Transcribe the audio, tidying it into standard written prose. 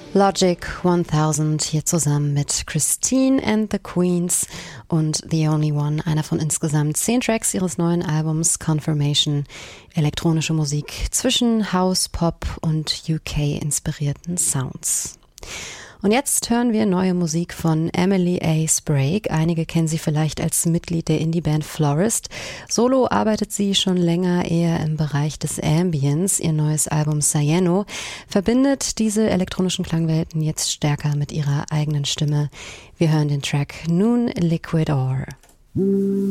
Logic 1000 hier zusammen mit Christine and the Queens und The Only One, einer von insgesamt 10 Tracks ihres neuen Albums Confirmation. Elektronische Musik zwischen House, Pop und UK-inspirierten Sounds. Und jetzt hören wir neue Musik von Emily A. Sprague. Einige kennen sie vielleicht als Mitglied der Indie-Band Florist. Solo arbeitet sie schon länger eher im Bereich des Ambience. Ihr neues Album Cyano verbindet diese elektronischen Klangwelten jetzt stärker mit ihrer eigenen Stimme. Wir hören den Track Noon Liquid Ore.